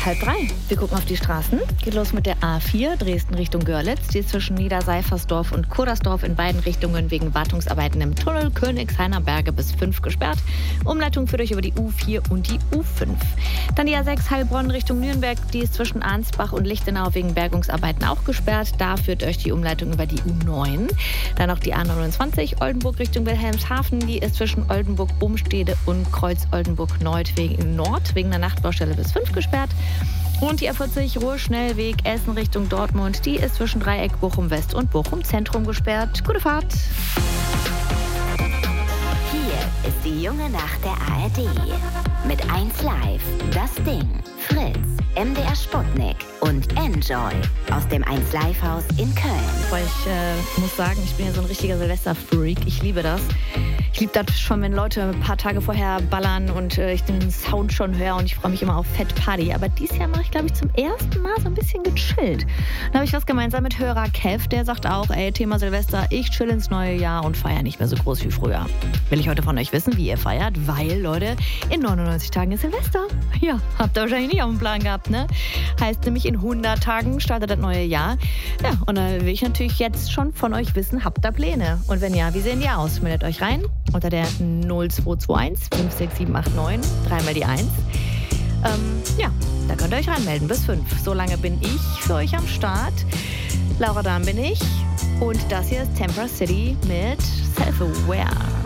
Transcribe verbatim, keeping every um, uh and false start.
Halb drei. Wir gucken auf die Straßen. Geht los mit der A vier, Dresden Richtung Görlitz. Die ist zwischen Niederseifersdorf und Kudersdorf in beiden Richtungen wegen Wartungsarbeiten im Tunnel Königshainer Berge bis fünf gesperrt. Umleitung führt euch über die U vier und die U fünf. Dann die A sechs Heilbronn Richtung Nürnberg. Die ist zwischen Arnsbach und Lichtenau wegen Bergungsarbeiten auch gesperrt. Da führt euch die Umleitung über die U neun. Dann noch die A neunundzwanzig Oldenburg Richtung Wilhelmshaven. Die ist zwischen Oldenburg-Umstede und Kreuz-Oldenburg-Nord wegen Nord wegen der Nachtbaustelle bis fünf gesperrt. Und die A vierzig Ruhrschnellweg Essen Richtung Dortmund, die ist zwischen Dreieck Bochum West und Bochum Zentrum gesperrt. Gute Fahrt! Hier ist die junge Nacht der A R D. Mit eins Live, Das Ding, Fritz, M D R Sputnik und Enjoy aus dem eins Live Haus in Köln. Weil ich äh, muss sagen, ich bin ja so ein richtiger Silvester-Freak. Ich liebe das. Ich liebe das schon, wenn Leute ein paar Tage vorher ballern und äh, ich den Sound schon höre und ich freue mich immer auf Fett Party. Aber dieses Jahr mache ich, glaube ich, zum ersten Mal so ein bisschen gechillt. Da habe ich was gemeinsam mit Hörer Kev, der sagt auch, ey, Thema Silvester, ich chill ins neue Jahr und feiere nicht mehr so groß wie früher. Will ich heute von euch wissen, wie ihr feiert, weil, Leute, in neunundneunzig Tagen ist Silvester. Ja, habt ihr wahrscheinlich nicht auf dem Plan gehabt, ne? Heißt nämlich, in hundert Tagen startet das neue Jahr. Ja, und da will ich natürlich jetzt schon von euch wissen, habt ihr Pläne? Und wenn ja, wie sehen die aus? Meldet euch rein unter der null zwei zwei eins fünf sechs sieben acht neun, dreimal die eins. Ähm, ja, da könnt ihr euch reinmelden bis fünf. So lange bin ich für euch am Start. Laura Dahm bin ich. Und das hier ist Tempera City mit Self-Aware.